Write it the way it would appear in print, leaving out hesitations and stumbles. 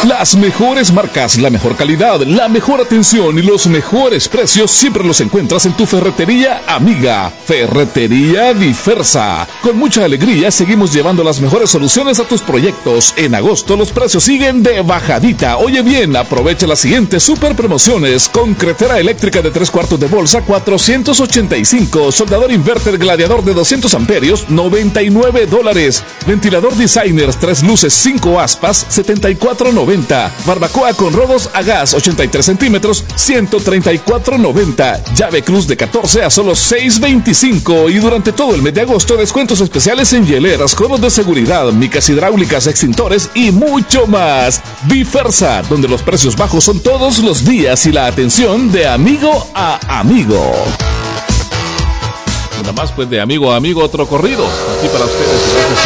Las mejores marcas, la mejor calidad, la mejor atención y los mejores precios siempre los encuentras en tu ferretería amiga. Ferretería Diversa. Con mucha alegría seguimos llevando las mejores soluciones a tus proyectos. En agosto los precios siguen de bajadita. Oye bien, aprovecha las siguientes super promociones. Concretera eléctrica de 3/4 de bolsa, $485. Soldador inverter gladiador de 200 amperios, $99. Ventilador Designers 3 luces 5 aspas, $74.90. Barbacoa con rodos a gas 83 centímetros, $134.90. Llave cruz de 14 a solo $6.25. Y durante todo el mes de agosto, descuentos especiales en hieleras, conos de seguridad, micas hidráulicas, extintores y mucho más. Diversa, donde los precios bajos son todos los días y la atención de amigo a amigo. Nada más pues de amigo a amigo otro corrido. Aquí para ustedes. Gracias.